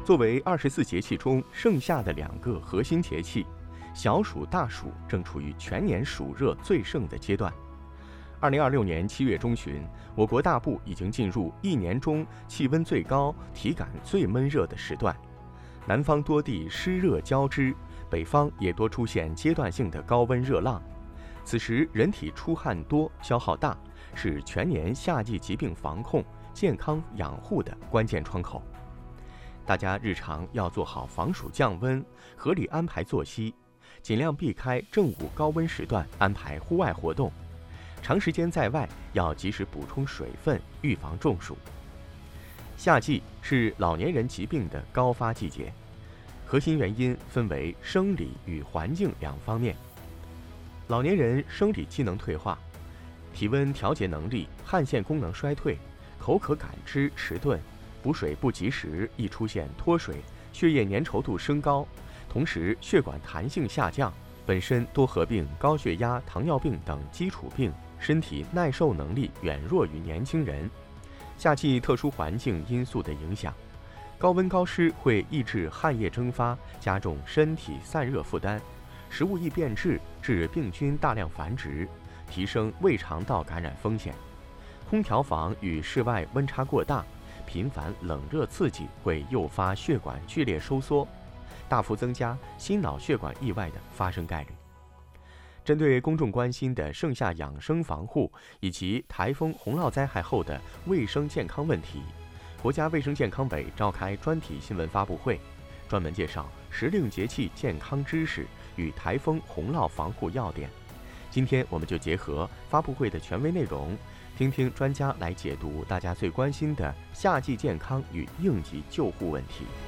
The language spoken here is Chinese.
作为24节气中剩下的2个核心节气，小暑、大暑正处于全年暑热最盛的阶段。2026年7月中旬，我国大部已经进入1年中气温最高、体感最闷热的时段。南方多地湿热交织，北方也多出现阶段性的高温热浪。此时人体出汗多、消耗大，是全年夏季疾病防控、健康养护的关键窗口。大家日常要做好防暑降温，合理安排作息，尽量避开正午高温时段安排户外活动。长时间在外要及时补充水分，预防中暑。夏季是老年人疾病的高发季节，核心原因分为生理与环境2方面。老年人生理机能退化，体温调节能力、汗腺功能衰退，口渴感知迟钝，补水不及时，易出现脱水，血液粘稠度升高，同时血管弹性下降，本身多合并高血压、糖尿病等基础病，身体耐受能力远弱于年轻人。夏季特殊环境因素的影响，高温高湿会抑制汗液蒸发，加重身体散热负担，食物易变质，致病菌大量繁殖，提升胃肠道感染风险。空调房与室外温差过大，频繁冷热刺激会诱发血管剧烈收缩，大幅增加心脑血管意外的发生概率。针对公众关心的盛夏养生防护以及台风洪涝灾害后的卫生健康问题，国家卫生健康委召开专题新闻发布会，专门介绍时令节气健康知识与台风洪涝防护要点。今天我们就结合发布会的权威内容，听听专家来解读大家最关心的夏季健康与应急救护问题。